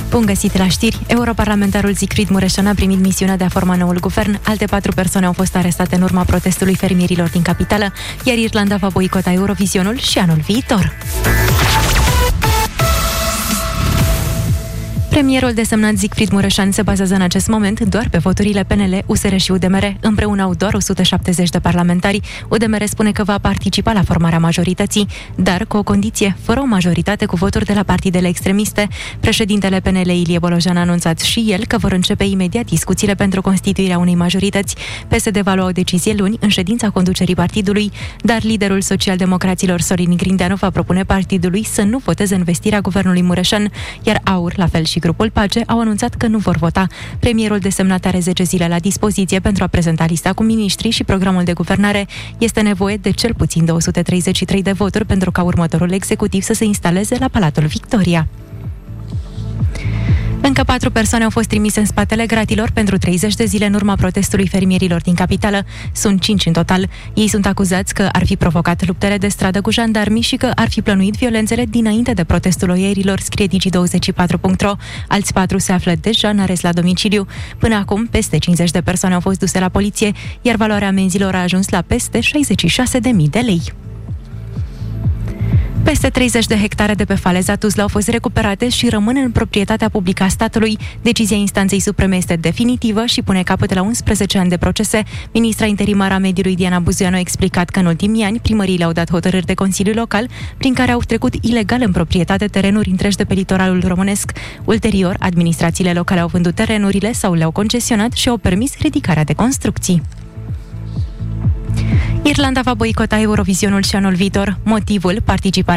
Bun găsit la știri! Europarlamentarul Siegfried Mureșan a primit misiunea de a forma noul guvern. Alte 4 persoane au fost arestate în urma protestului fermierilor din capitală, iar Irlanda va boicota Eurovisionul și anul viitor. Premierul desemnat Siegfried Mureșan se bazează în acest moment doar pe voturile PNL, USR și UDMR. Împreună au doar 170 de parlamentari. UDMR spune că va participa la formarea majorității, dar cu o condiție, fără o majoritate cu voturi de la partidele extremiste. Președintele PNL, Ilie Bolojan, a anunțat și el că vor începe imediat discuțiile pentru constituirea unei majorități. PSD va lua o decizie luni în ședința conducerii partidului, dar liderul social-democraților Sorin Grindeanu va propune partidului să nu voteze învestirea guvernului Mureșan, iar AUR, la fel și Grupul Pace, au anunțat că nu vor vota. Premierul desemnat are 10 zile la dispoziție pentru a prezenta lista cu miniștri și programul de guvernare. Este nevoie de cel puțin 233 de voturi pentru ca următorul executiv să se instaleze la Palatul Victoria. Încă 4 persoane au fost trimise în spatele gratilor pentru 30 de zile în urma protestului fermierilor din capitală. Sunt 5 în total. Ei sunt acuzați că ar fi provocat luptele de stradă cu jandarmii și că ar fi plănuit violențele dinainte de protestul oierilor, scrie Digi24.ro. Alți 4 se află deja în arest la domiciliu. Până acum, peste 50 de persoane au fost duse la poliție, iar valoarea amenzilor a ajuns la peste 66.000 de lei. Peste 30 de hectare de pe faleza Tuzla au fost recuperate și rămân în proprietatea publică a statului. Decizia instanței supreme este definitivă și pune capăt la 11 ani de procese. Ministra interimară a mediului Diana Buzoianu a explicat că în ultimii ani primăriile au dat hotărâri de Consiliu Local prin care au trecut ilegal în proprietate terenuri întregi de pe litoralul românesc. Ulterior, administrațiile locale au vândut terenurile sau le-au concesionat și au permis ridicarea de construcții. Irlanda va boicota Eurovisionul și anul viitor. Motivul, participarea